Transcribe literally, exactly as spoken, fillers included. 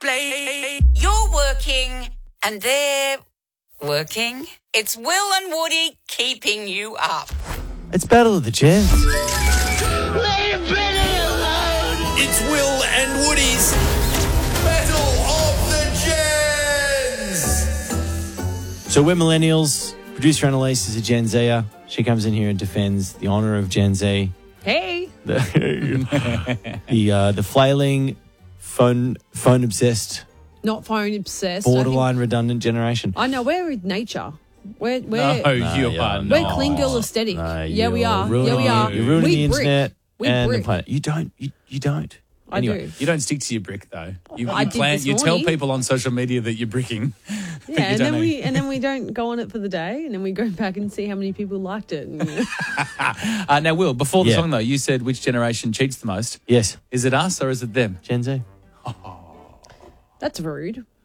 late. You're working and they're working. It's Will and Woody keeping you up. It's Battle of the Gens. It's Will and Woody's Battle of the Gens. So we're millennials. Producer Annalise is a Gen Zer. She comes in here and defends the honour of Gen Z. Hey. The the, uh, the flailing, phone phone obsessed, Not phone obsessed. I think- borderline redundant generation. I know, we're with nature. We're, we're, No, No, you yeah, are no. we're not. clean girl aesthetic. No, yeah, we you're are. Yeah, ruining- we are. You're ruining we the brick. internet We and brick. the planet. You don't. You, you don't. I Anyway, do. You don't stick to your brick, though. You, I you, did plan, this you tell morning. people on social media that you're bricking. but Yeah, you and don't then know- we and then we don't go on it for the day, and then we go back and see how many people liked it. And, Uh, now, Will, before the Yeah. song, though, you said which generation cheats the most. yes, Is it us or is it them? Gen Z. that's rude.